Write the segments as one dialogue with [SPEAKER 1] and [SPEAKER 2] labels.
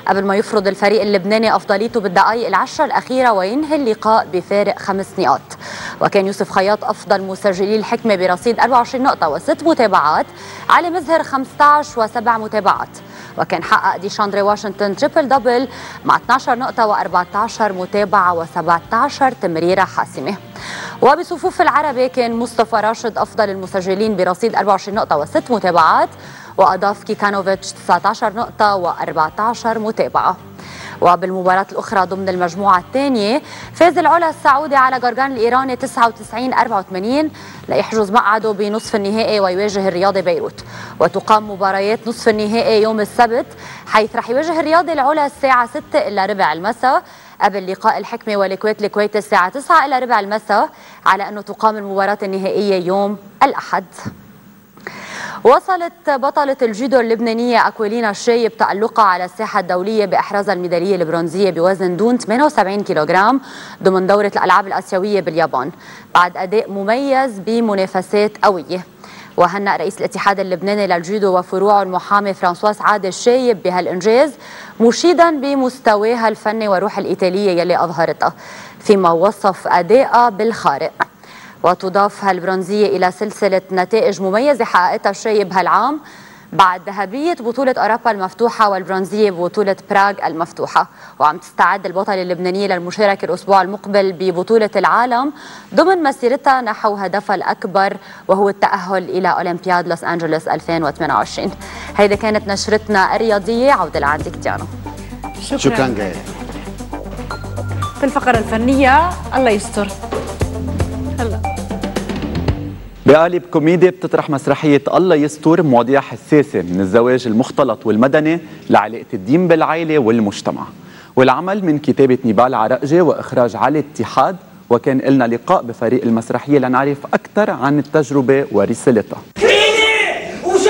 [SPEAKER 1] قبل ما يفرض الفريق اللبناني أفضليته بالدقائق العشرة الأخيرة وينهي اللقاء بفارق 5 نقاط. وكان يوسف خياط أفضل مسجلي الحكمة برصيد 24 نقطة و6 متابعات على مزهر 15 و7 متابعات. وكان حقق ديشاندري واشنطن تريبل دبل مع 12 نقطة و14 متابعة و17 تمريرة حاسمة. وبصفوف العربي كان مصطفى راشد أفضل المسجلين برصيد 24 نقطة و6 متابعات، وأضاف كيكانوفيتش 19 نقطة و14 متابعة. وبالمباراة الأخرى ضمن المجموعة الثانية فاز العلا السعودي على جرجان الإيراني 99-84 ليحجز مقعده بنصف النهائي ويواجه الرياضي بيروت. وتقام مباريات نصف النهائي يوم السبت، حيث رح يواجه الرياضي العلا الساعة 6:15 المساء، قبل لقاء الحكمة والكويت الساعة 9:15 المساء، على أنه تقام المباراة النهائية يوم الأحد. وصلت بطلة الجودو اللبنانية أكويلينا الشايب تألقها على الساحة الدولية بإحرازها الميدالية البرونزية بوزن دون 78 كيلوغرام ضمن دورة الألعاب الآسيوية باليابان، بعد أداء مميز بمنافسات قوية. وهنأ رئيس الاتحاد اللبناني للجودو وفروعه المحامي فرانسواس عادل الشايب بهالإنجاز، مشيدا بمستواها الفني وروح الإيطالية يلي أظهرتها، فيما وصف أدائها بالخارق. وتضاف هالبرونزية إلى سلسلة نتائج مميزة حققتها الشايب هالعام بعد ذهبية بطولة أوروبا المفتوحة والبرونزية ببطولة براغ المفتوحة. وعم تستعد البطلة اللبنانية للمشاركة الأسبوع المقبل ببطولة العالم ضمن مسيرتها نحو هدفها الأكبر، وهو التأهل إلى أولمبياد لوس أنجلوس 2028. هيدا كانت نشرتنا الرياضية. عودة لعندك ديانا.
[SPEAKER 2] شكرا جاي.
[SPEAKER 3] في الفقرة الفنية الله يستر. هلا
[SPEAKER 4] بقالب كوميدي بتطرح مسرحية الله يستر مواضيع حساسة من الزواج المختلط والمدني لعلاقة الدين بالعائلة والمجتمع. والعمل من كتابة نيبال عرقجي وإخراج علي اتحاد. وكان لنا لقاء بفريق المسرحية لنعرف أكثر عن التجربة ورسالتها.
[SPEAKER 5] كريمي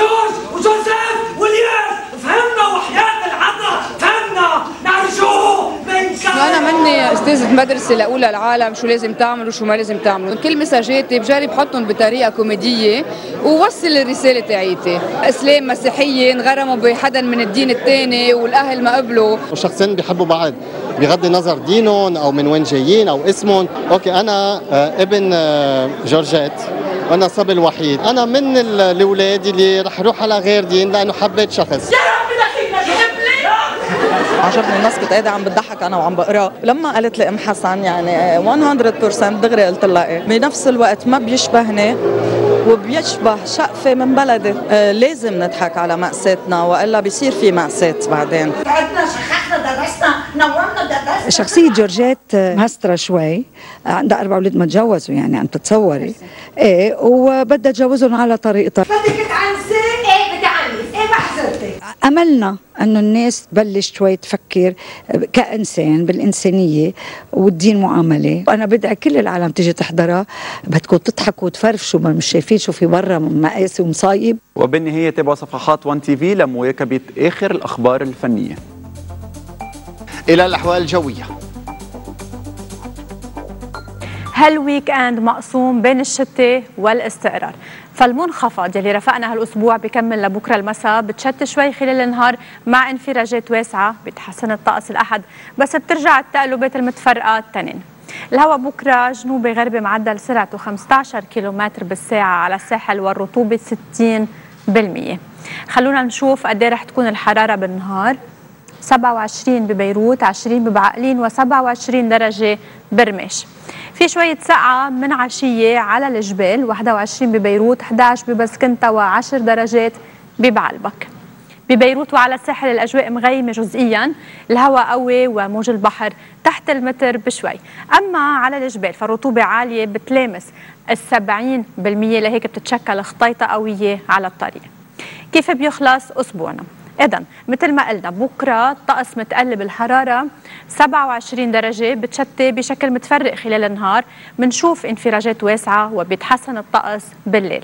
[SPEAKER 5] وجوزيف والياس فهمنا وحياة العطا فهمنا نرجوه منك.
[SPEAKER 6] أنا مني أستاذة مدرسة لأولى العالم شو لازم تعمل وشو ما لازم تعمل. كل مساجاتي بجرب حطهم بطريقة كوميدية ووصل الرسالة تاعيتي. إسلام مسيحية انغرموا بحدا من الدين الثاني والأهل ما قبلوا.
[SPEAKER 2] وشخصين بيحبوا بعض بغض النظر دينهم أو من وين جايين أو اسمهم. أوكي أنا ابن جورجيت وأنا الصبي الوحيد. أنا من الأولاد اللي رح روح على غير دين لأنه حبيت شخص.
[SPEAKER 7] عجبني النص، كنت قاعده عم بتضحك انا وعم بقرا. لما قالت لي ام حسن يعني 100% دغري قلت لها ايه. بنفس الوقت ما بيشبهني وبيشبه شقفه من بلدي. لازم نضحك على مأساتنا والا بيصير في مأساة بعدين.
[SPEAKER 5] قعدنا شخصنا درسنا نورنا درسنا.
[SPEAKER 8] شخصية جورجيت مهسترة شوي، عندها 4 أولاد ما تجوزوا، يعني عم تتصوري ايه، وبدها تجوزهم على طريقتها.
[SPEAKER 5] بدك تعنسي؟ ايه بدي اعنس، ايه بحزرتي.
[SPEAKER 8] أملنا أنه الناس تبلش شوي تفكر كإنسان بالإنسانية والدين معاملة. وأنا بدعي كل العالم تيجي تحضرها، بدكم تضحكوا وتفرفشوا، ما مش شايفين شو في برا من مقاسي ومصايب.
[SPEAKER 4] وبالنهاية تابعوا صفحات 1 تي في لمواكبة آخر الأخبار الفنية.
[SPEAKER 2] إلى الأحوال الجوية.
[SPEAKER 3] هالويك اند مقسوم بين الشتاء والاستقرار، فالمنخفض يلي رفقنا هالاسبوع بكمل لبكره المساء، بتشت شوي خلال النهار مع انفراجات واسعه، بيتحسن الطقس الاحد بس بترجع التقلبات المتفرقه التنين. الهواء بكره جنوبي غربي معدل سرعته 15 كيلومتر بالساعه على الساحل والرطوبه 60%. خلونا نشوف قد ايه رح تكون الحراره بالنهار. 27 ببيروت، 20 ببعقلين، و27 درجه برماش. في شوية سقعة من عشية على الجبال، 21 ببيروت، 11 ببسكنتا، و10 درجات ببعلبك. ببيروت وعلى الساحل الأجواء مغيمة جزئيا، الهواء قوي وموج البحر تحت المتر بشوي. أما على الجبال فالرطوبة عالية بتلامس 70%، لهيك بتتشكل خطيطة قوية على الطريق. كيف بيخلص أسبوعنا؟ إذن مثل ما قلنا بكرة الطقس متقلب، الحرارة 27 درجة، بتشتي بشكل متفرق خلال النهار، بنشوف انفراجات واسعة وبيتحسن الطقس بالليل.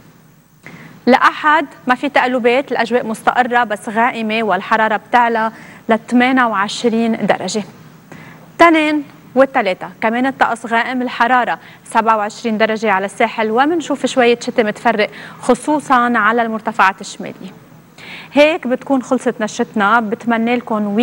[SPEAKER 3] لأحد ما في تقلبات، الأجواء مستقرة بس غائمة والحرارة بتعلى ل 28 درجة. تنين والثلاثة كمان الطقس غائم، الحرارة 27 درجة على الساحل، ومنشوف شوية شتاء متفرق خصوصا على المرتفعات الشمالية. هيك بتكون خلصت نشرتنا، بتمنى لكم